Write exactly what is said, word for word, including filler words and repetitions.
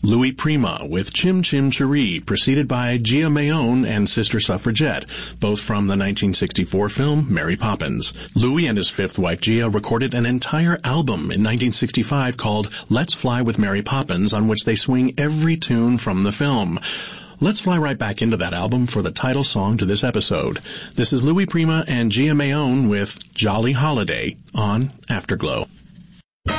Louis Prima with Chim Chim Cheree, preceded by Gia Mayone and Sister Suffragette, both from the nineteen sixty-four film Mary Poppins. Louis and his fifth wife Gia recorded an entire album in nineteen sixty-five called Let's Fly with Mary Poppins, on which they swing every tune from the film. Let's fly right back into that album for the title song to this episode. This is Louis Prima and Gia Mayone with Jolly Holiday on Afterglow.